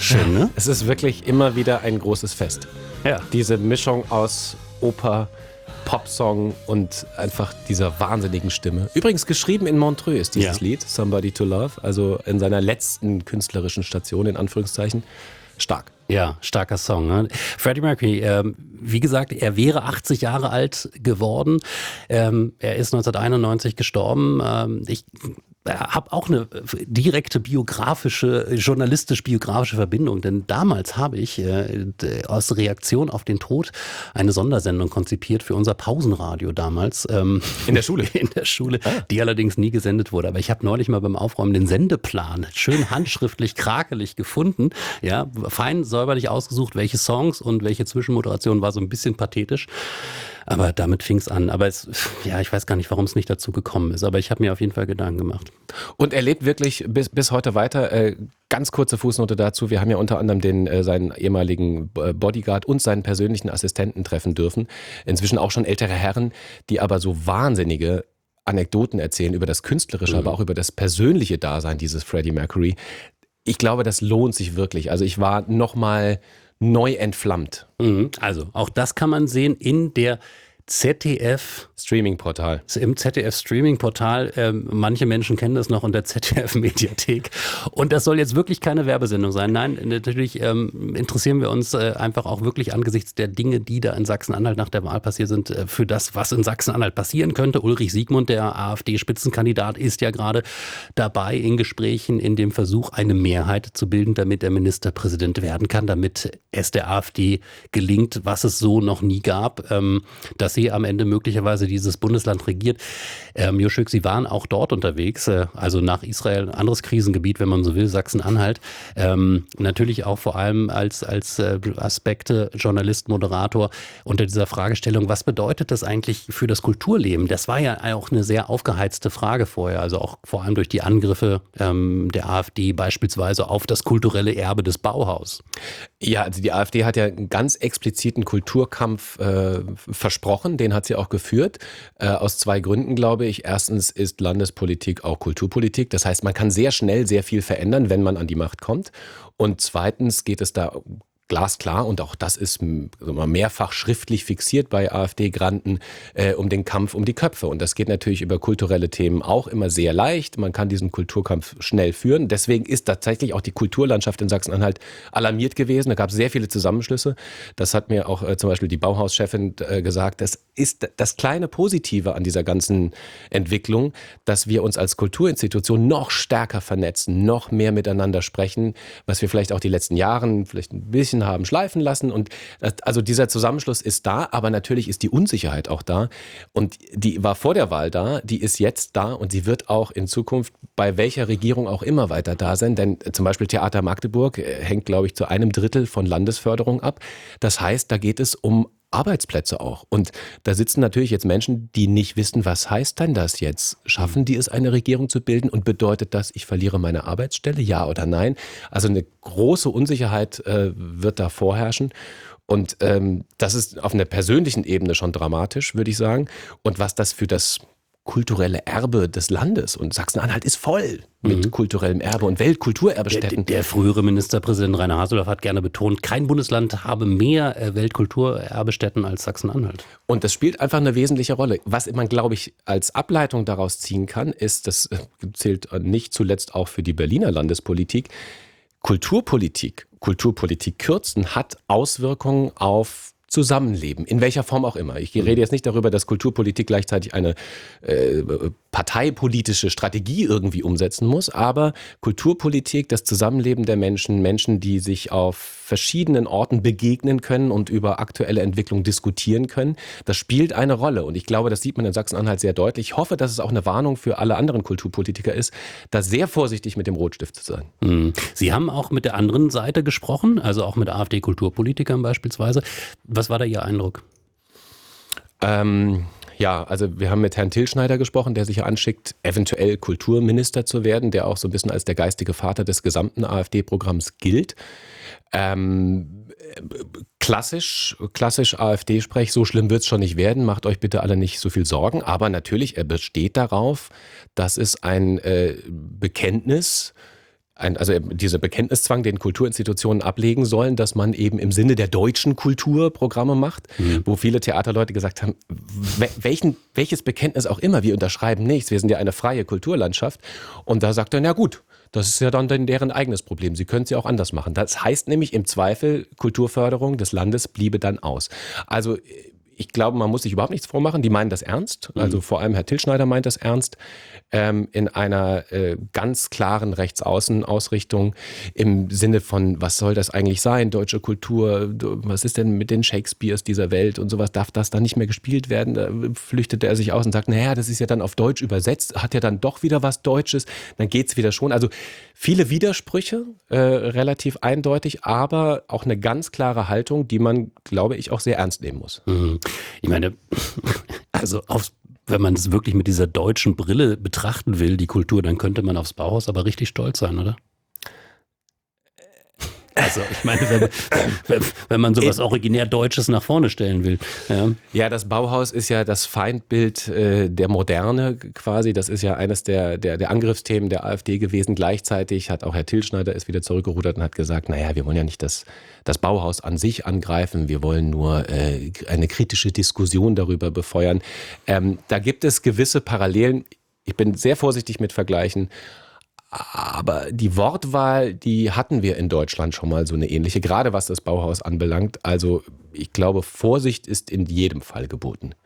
schön, ne? Es ist wirklich immer wieder ein großes Fest. Ja. Diese Mischung aus Oper, Popsong und einfach dieser wahnsinnigen Stimme. Übrigens geschrieben in Montreux ist dieses Lied, Somebody to Love, also in seiner letzten künstlerischen Station, in Anführungszeichen. Stark. Ja, starker Song. Ne? Freddie Mercury, wie gesagt, er wäre 80 Jahre alt geworden. Er ist 1991 gestorben. Ich habe auch eine direkte journalistisch-biografische Verbindung, denn damals habe ich aus Reaktion auf den Tod eine Sondersendung konzipiert für unser Pausenradio damals. In der Schule? In der Schule, die allerdings nie gesendet wurde. Aber ich habe neulich mal beim Aufräumen den Sendeplan schön handschriftlich, krakelig gefunden. Ja, fein säuberlich ausgesucht, welche Songs und welche Zwischenmoderation, war so ein bisschen pathetisch. Aber damit fing es an. Aber ich weiß gar nicht, warum es nicht dazu gekommen ist. Aber ich habe mir auf jeden Fall Gedanken gemacht. Und er lebt wirklich bis heute weiter. Ganz kurze Fußnote dazu. Wir haben ja unter anderem seinen ehemaligen Bodyguard und seinen persönlichen Assistenten treffen dürfen. Inzwischen auch schon ältere Herren, die aber so wahnsinnige Anekdoten erzählen über das Künstlerische, aber auch über das persönliche Dasein dieses Freddie Mercury. Ich glaube, das lohnt sich wirklich. Also ich war nochmal neu entflammt. Also auch das kann man sehen in der Streaming-Portal. Im ZDF-Streaming-Portal. Manche Menschen kennen das noch unter ZDF-Mediathek. Und das soll jetzt wirklich keine Werbesendung sein. Nein, natürlich interessieren wir uns einfach auch wirklich angesichts der Dinge, die da in Sachsen-Anhalt nach der Wahl passiert sind, für das, was in Sachsen-Anhalt passieren könnte. Ulrich Siegmund, der AfD-Spitzenkandidat, ist ja gerade dabei in Gesprächen, in dem Versuch, eine Mehrheit zu bilden, damit er Ministerpräsident werden kann, damit es der AfD gelingt, was es so noch nie gab, dass sie am Ende möglicherweise dieses Bundesland regiert. Joschück, Sie waren auch dort unterwegs, also nach Israel, ein anderes Krisengebiet, wenn man so will, Sachsen-Anhalt. Natürlich auch vor allem als Aspekte Journalist, Moderator unter dieser Fragestellung, was bedeutet das eigentlich für das Kulturleben? Das war ja auch eine sehr aufgeheizte Frage vorher, also auch vor allem durch die Angriffe der AfD beispielsweise auf das kulturelle Erbe des Bauhaus. Ja, also die AfD hat ja einen ganz expliziten Kulturkampf versprochen, den hat sie auch geführt, aus zwei Gründen, glaube ich. Erstens ist Landespolitik auch Kulturpolitik, das heißt, man kann sehr schnell sehr viel verändern, wenn man an die Macht kommt. Und zweitens geht es da glasklar, und auch das ist mehrfach schriftlich fixiert bei AfD-Granten, um den Kampf um die Köpfe. Und das geht natürlich über kulturelle Themen auch immer sehr leicht. Man kann diesen Kulturkampf schnell führen. Deswegen ist tatsächlich auch die Kulturlandschaft in Sachsen-Anhalt alarmiert gewesen. Da gab es sehr viele Zusammenschlüsse. Das hat mir auch zum Beispiel die Bauhaus-Chefin gesagt. Das ist das kleine Positive an dieser ganzen Entwicklung, dass wir uns als Kulturinstitution noch stärker vernetzen, noch mehr miteinander sprechen, was wir vielleicht auch die letzten Jahre vielleicht ein bisschen haben schleifen lassen. Und also dieser Zusammenschluss ist da, aber natürlich ist die Unsicherheit auch da. Und die war vor der Wahl da, die ist jetzt da und sie wird auch in Zukunft bei welcher Regierung auch immer weiter da sein. Denn zum Beispiel Theater Magdeburg hängt, glaube ich, zu 1/3 von Landesförderung ab. Das heißt, da geht es um Arbeitsplätze auch. Und da sitzen natürlich jetzt Menschen, die nicht wissen, was heißt denn das jetzt? Schaffen die es, eine Regierung zu bilden? Und bedeutet das, ich verliere meine Arbeitsstelle? Ja oder nein? Also eine große Unsicherheit wird da vorherrschen. Und das ist auf einer persönlichen Ebene schon dramatisch, würde ich sagen. Und was das für das kulturelle Erbe des Landes, und Sachsen-Anhalt ist voll mit kulturellem Erbe und Weltkulturerbestätten. Der frühere Ministerpräsident Rainer Haseloff hat gerne betont, kein Bundesland habe mehr Weltkulturerbestätten als Sachsen-Anhalt. Und das spielt einfach eine wesentliche Rolle. Was man, glaube ich, als Ableitung daraus ziehen kann, ist, das zählt nicht zuletzt auch für die Berliner Landespolitik, Kulturpolitik kürzen hat Auswirkungen auf Zusammenleben, in welcher Form auch immer. Ich rede jetzt nicht darüber, dass Kulturpolitik gleichzeitig eine parteipolitische Strategie irgendwie umsetzen muss, aber Kulturpolitik, das Zusammenleben der Menschen, die sich auf verschiedenen Orten begegnen können und über aktuelle Entwicklung diskutieren können, das spielt eine Rolle. Und ich glaube, das sieht man in Sachsen-Anhalt sehr deutlich. Ich hoffe, dass es auch eine Warnung für alle anderen Kulturpolitiker ist, da sehr vorsichtig mit dem Rotstift zu sein. Sie haben auch mit der anderen Seite gesprochen, also auch mit AfD-Kulturpolitikern beispielsweise. Was war da Ihr Eindruck? Ja, also wir haben mit Herrn Tilschneider gesprochen, der sich ja anschickt, eventuell Kulturminister zu werden, der auch so ein bisschen als der geistige Vater des gesamten AfD-Programms gilt. Klassisch AfD-Sprech, so schlimm wird es schon nicht werden, macht euch bitte alle nicht so viel Sorgen. Aber natürlich, er besteht darauf, dass es ein Bekenntnis also dieser Bekenntniszwang, den Kulturinstitutionen ablegen sollen, dass man eben im Sinne der deutschen Kultur Programme macht, wo viele Theaterleute gesagt haben, welches Bekenntnis auch immer, wir unterschreiben nichts, wir sind ja eine freie Kulturlandschaft. Und da sagt er, na gut, das ist ja dann deren eigenes Problem. Sie können es ja auch anders machen. Das heißt nämlich im Zweifel, Kulturförderung des Landes bliebe dann aus. Also ich glaube, man muss sich überhaupt nichts vormachen. Die meinen das ernst. Also vor allem Herr Tilschneider meint das ernst. In einer ganz klaren Rechtsaußen-Ausrichtung im Sinne von, was soll das eigentlich sein? Deutsche Kultur, was ist denn mit den Shakespeares dieser Welt und sowas? Darf das dann nicht mehr gespielt werden? Da flüchtete er sich aus und sagt, naja, das ist ja dann auf Deutsch übersetzt, hat ja dann doch wieder was Deutsches. Dann geht's wieder schon. Also viele Widersprüche, relativ eindeutig, aber auch eine ganz klare Haltung, die man, glaube ich, auch sehr ernst nehmen muss. Ich meine, also wenn man es wirklich mit dieser deutschen Brille betrachten will, die Kultur, dann könnte man aufs Bauhaus aber richtig stolz sein, oder? Also ich meine, wenn man sowas originär Deutsches nach vorne stellen will. Ja, das Bauhaus ist ja das Feindbild der Moderne quasi. Das ist ja eines der Angriffsthemen der AfD gewesen. Gleichzeitig hat auch Herr Tilschneider ist wieder zurückgerudert und hat gesagt, naja, wir wollen ja nicht das Bauhaus an sich angreifen. Wir wollen nur eine kritische Diskussion darüber befeuern. Da gibt es gewisse Parallelen. Ich bin sehr vorsichtig mit Vergleichen. Aber die Wortwahl, die hatten wir in Deutschland schon mal so eine ähnliche, gerade was das Bauhaus anbelangt. Also ich glaube, Vorsicht ist in jedem Fall geboten.